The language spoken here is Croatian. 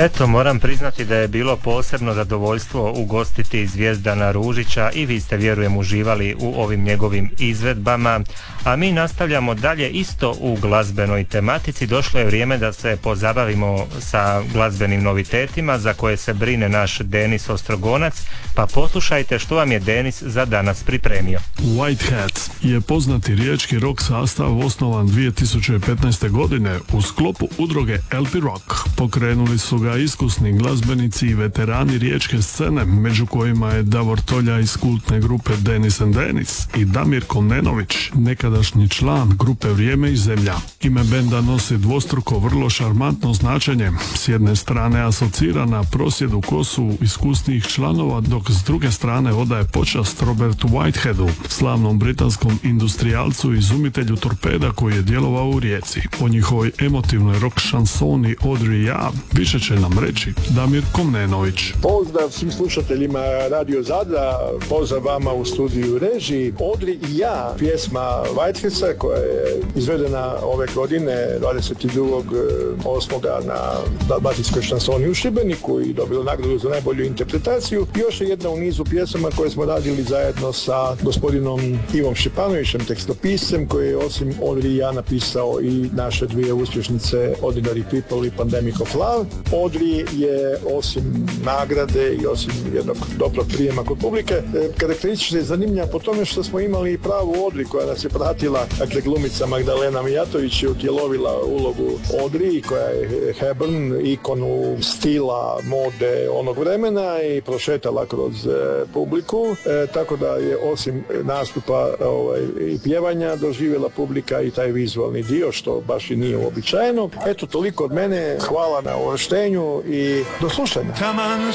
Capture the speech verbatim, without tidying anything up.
Eto, moram priznati da je bilo posebno zadovoljstvo ugostiti Zvijezdana Ružića i vi ste, vjerujem, uživali u ovim njegovim izvedbama, a mi nastavljamo dalje isto u glazbenoj tematici. Došlo je vrijeme da se pozabavimo sa glazbenim novitetima za koje se brine naš Denis Ostrogonac, pa poslušajte što vam je Denis za danas pripremio. Whitehead je poznati riječki rock sastav osnovan dvije tisuće petnaeste. godine u sklopu udruge L P Rock. Pokrenuli su ga iskusni glazbenici i veterani riječke scene, među kojima je Davor Tolja iz kultne grupe Denis and Denis i Damir Komnenović, nekadašnji član grupe Vrijeme i zemlja. Ime benda nosi dvostruko vrlo šarmantno značenje. S jedne strane asocira na prosjedu kosu iskusnijih članova, dok s druge strane odaje počast Robertu Whiteheadu, slavnom britanskom industrijalcu i izumitelju torpeda koji je djelovao u Rijeci. O njihovoj emotivnoj rock šansoni Odri i ja više će nam reći Damir Komnenović. Pozdrav svim slušateljima Radio Zadra, pozdrav vama u studiju režiji. Odri i ja, pjesma Whiteheadsa koja je izvedena ove godine dvadeset drugog osmog na dalmatinskoj šansoni u Šibeniku i dobila nagradu za najbolju interpretaciju. Još je jedna u nizu pjesama koje smo radili zajedno sa gospodinom Ivom Šipanovićem, tekstopiscem, koji je osim Odri i ja napisao i naše dvije uspješnice Ordinary People i Pandemic of Love. Odri je osim nagrade i osim jednog dobrog prijema kod publike karakteristična i zanimljiva po tome što smo imali pravu Odri koja nas je pratila, dakle glumica Magdalena Mijatović je utjelovila ulogu Odri koja je Hepburn, ikonu stila, mode onog vremena i prošetala kroz e, publiku, e, tako da je osim nastupa ovaj, i pjevanja doživjela publika i taj vizualni dio što baš i nije uobičajeno. Eto, toliko od mene, hvala na uvrštenju i do slušanja.